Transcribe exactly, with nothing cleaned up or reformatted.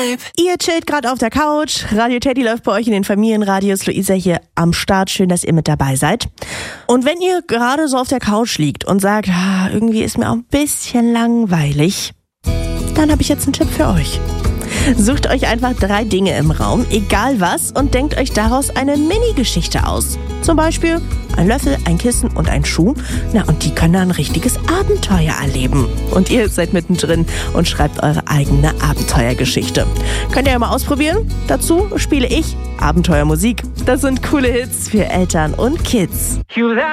Vibe. Ihr chillt gerade auf der Couch. Radio Teddy läuft bei euch in den Familienradios. Luisa hier am Start. Schön, dass ihr mit dabei seid. Und wenn ihr gerade so auf der Couch liegt und sagt, ah, irgendwie ist mir auch ein bisschen langweilig, dann habe ich jetzt einen Tipp für euch. Sucht euch einfach drei Dinge im Raum, egal was, und denkt euch daraus eine Mini-Geschichte aus. Zum Beispiel ein Löffel, ein Kissen und ein Schuh. Na, und die können dann ein richtiges Abenteuer erleben. Und ihr seid mittendrin und schreibt eure eigene Abenteuergeschichte. Könnt ihr ja mal ausprobieren? Dazu spiele ich Abenteuermusik. Das sind coole Hits für Eltern und Kids.